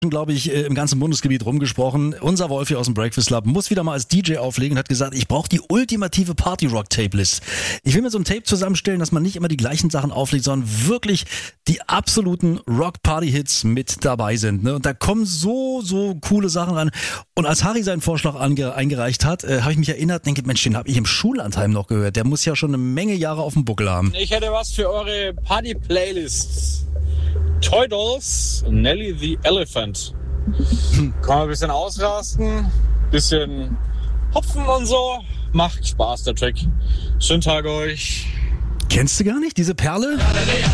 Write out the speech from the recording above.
glaube ich, im ganzen Bundesgebiet rumgesprochen. Unser Wolfi aus dem Breakfast Club muss wieder mal als DJ auflegen und hat gesagt, ich brauche die ultimative Party-Rock-Tape-List. Ich will mir so ein Tape zusammenstellen, dass man nicht immer die gleichen Sachen auflegt, sondern wirklich die absoluten Rock-Party-Hits mit dabei sind. Ne? Und da kommen so coole Sachen ran. Und als Harry seinen Vorschlag eingereicht hat, habe ich mich erinnert, denke, Mensch, den habe ich im Schullandheim noch gehört. Der muss ja schon eine Menge Jahre auf dem Buckel haben. Ich hätte was für eure Party-Playlists. Toy Dolls, Nelly the Elephant. Kann man ein bisschen ausrasten, bisschen hopfen und so. Macht Spaß, der Track. Schönen Tag euch. Kennst du gar nicht, diese Perle?